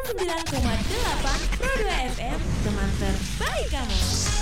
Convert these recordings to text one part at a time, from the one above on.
89,8 Pro 2 FM, teman terbaik kamu.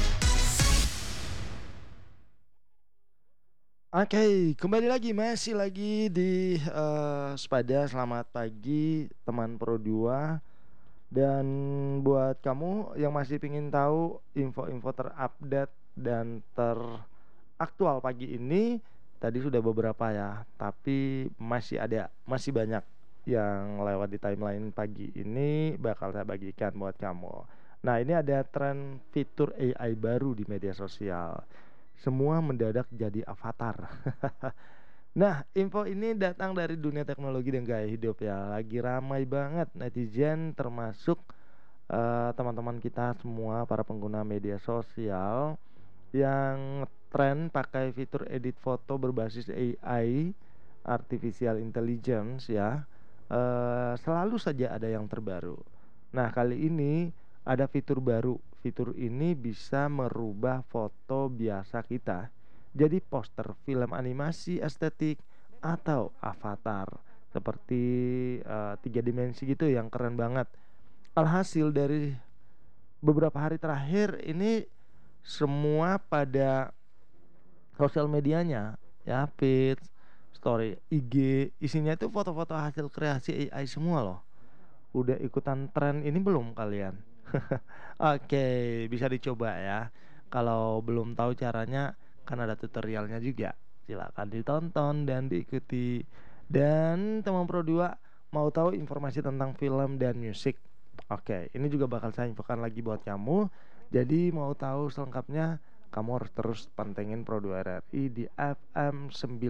Oke, kembali lagi masih lagi di Sepada. Selamat pagi teman Pro 2. Dan buat kamu yang masih ingin tahu info-info terupdate dan teraktual pagi ini, tadi sudah beberapa ya, tapi masih banyak yang lewat di timeline pagi ini bakal saya bagikan buat kamu. Nah, ini ada tren fitur AI baru di media sosial. Semua mendadak jadi avatar. Nah, info ini datang dari dunia teknologi dan gaya hidup ya. Lagi ramai banget netizen termasuk teman-teman kita semua para pengguna media sosial yang tren pakai fitur edit foto berbasis AI, artificial intelligence ya. Selalu saja ada yang terbaru. Nah, kali ini ada fitur baru. Fitur ini bisa merubah foto biasa kita jadi poster film animasi estetik atau avatar seperti tiga dimensi gitu yang keren banget. Alhasil dari beberapa hari terakhir ini semua pada sosial medianya ya, feed, story IG, isinya itu foto-foto hasil kreasi AI semua loh. Udah ikutan tren ini belum kalian? Oke, bisa dicoba ya. Kalau belum tahu caranya, kan ada tutorialnya juga. Silakan ditonton dan diikuti. Dan teman Pro 2 mau tahu informasi tentang film dan musik? Oke, ini juga bakal saya infokan lagi buat kamu. Jadi mau tahu selengkapnya, kamu harus terus pantengin Pro 2 RRI di FM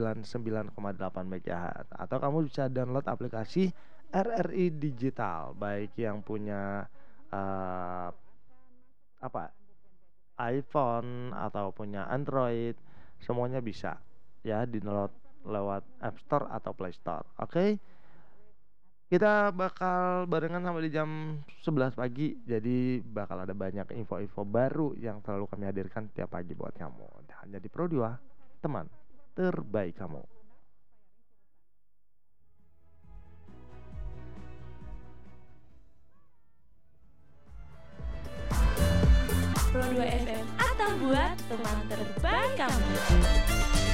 99,8 MHz. Atau kamu bisa download aplikasi RRI Digital, baik yang punya eh, apa iPhone atau punya Android, semuanya bisa ya di download lewat App Store atau Play Store. Oke, kita bakal barengan sampai di jam 11 pagi. Jadi bakal ada banyak info-info baru yang selalu kami hadirkan tiap pagi buat kamu. Hanya di Pro 2, teman terbaik kamu. Pro 2 FM atau buat teman terbaik kamu.